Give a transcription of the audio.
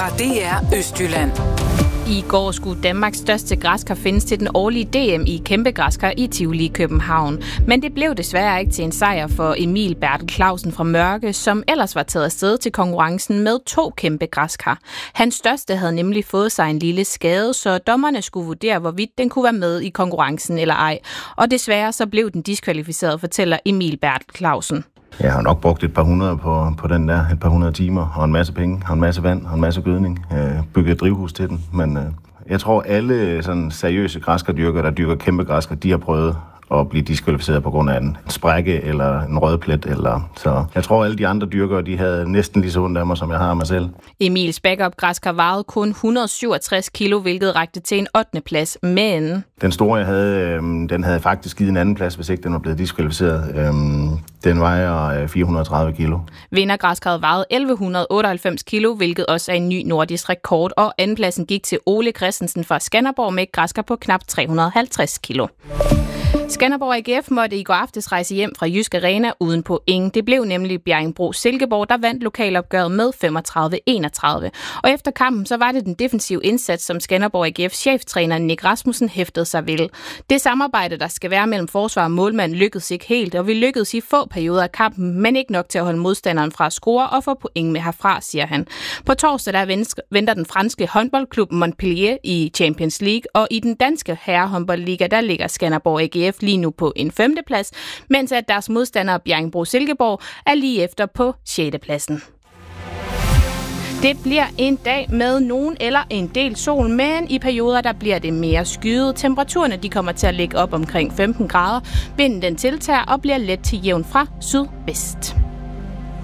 fra DR Østjylland. I går skulle Danmarks største græskar findes til den årlige DM i kæmpe græskar i Tivoli i København. Men det blev desværre ikke til en sejr for Emil Bertel Clausen fra Mørke, som ellers var taget afsted til konkurrencen med 2 kæmpe græskar. Hans største havde nemlig fået sig en lille skade, så dommerne skulle vurdere, hvorvidt den kunne være med i konkurrencen eller ej. Og desværre så blev den diskvalificeret, fortæller Emil Bertel Clausen. Jeg har nok brugt et par hundrede på den der, et par 100 timer, og en masse penge, og en masse vand, og en masse gødning. Bygget et drivhus til den, men jeg tror alle sådan seriøse græskardyrkere, der dyrker kæmpe græskar, de har prøvet at blive diskvalificeret på grund af en sprække eller en rød plet. Så jeg tror, alle de andre dyrkere, de havde næsten lige så ondt af mig, som jeg har af mig selv. Emils backup-græskar vejede kun 167 kilo, hvilket rakte til en 8. plads, men den store, jeg havde, den havde faktisk givet en anden plads, hvis ikke den var blevet diskvalificeret. Den vejer 430 kilo. Vindergræskaret vejede 1198 kilo, hvilket også er en ny nordisk rekord, og andenpladsen gik til Ole Christensen fra Skanderborg med et græskar på knap 350 kilo. Skanderborg AGF måtte i går aftes rejse hjem fra Jysk Arena uden point. Det blev nemlig Bjerringbro-Silkeborg, der vandt lokalopgøret med 35-31. Og efter kampen, så var det den defensive indsats, som Skanderborg AGF's cheftræner Nick Rasmussen hæftede sig ved. Det samarbejde, der skal være mellem forsvar og målmand, lykkedes ikke helt, og vi lykkedes i få perioder af kampen, men ikke nok til at holde modstanderen fra at score og få point med herfra, siger han. På torsdag der venter den franske håndboldklub Montpellier i Champions League, og i den danske herrehåndboldliga, der ligger Skanderborg AGF lige nu på en 5. plads, mens at deres modstander Bjerringbro-Silkeborg er lige efter på 6. pladsen. Det bliver en dag med nogen eller en del sol, men i perioder der bliver det mere skyet. Temperaturerne de kommer til at ligge op omkring 15 grader. Vinden den tiltager og bliver let til jævn fra sydvest.